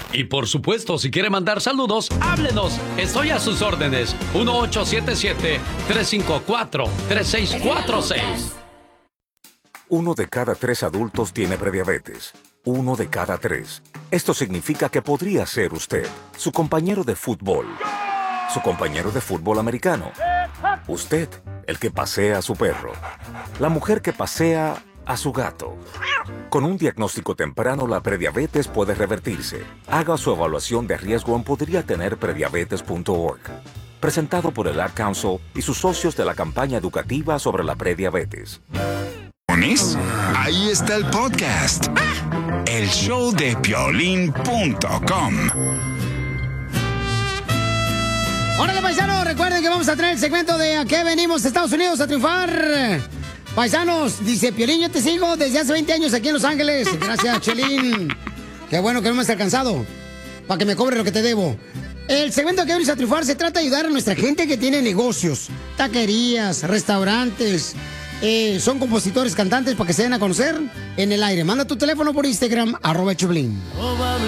Y por supuesto, si quiere mandar saludos, háblenos. Estoy a sus órdenes. 1877-354-3646. 1 de cada 3 adultos tiene prediabetes. 1 de cada 3. Esto significa que podría ser usted, su compañero de fútbol, su compañero de fútbol americano, usted, el que pasea a su perro, la mujer que pasea a su gato. Con un diagnóstico temprano, la prediabetes puede revertirse. Haga su evaluación de riesgo en podriatenerprediabetes.org. Presentado por el Ad Council y sus socios de la campaña educativa sobre la prediabetes. Ahí está el podcast. El show de Piolín.com. Órale, paisanos, recuerden que vamos a traer el segmento de ¿a qué venimos a Estados Unidos a triunfar? Paisanos, dice Piolín, yo te sigo desde hace 20 años aquí en Los Ángeles. Gracias, Chelín. Qué bueno que no me has alcanzado para que me cobre lo que te debo. El segmento de ¿a qué venimos a triunfar? Se trata de ayudar a nuestra gente que tiene negocios, taquerías, restaurantes. Son compositores, cantantes, para que se den a conocer en el aire. Manda tu teléfono por Instagram, @Choplin.